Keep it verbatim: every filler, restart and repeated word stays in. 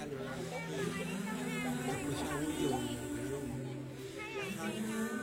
也不像我游泳游泳，他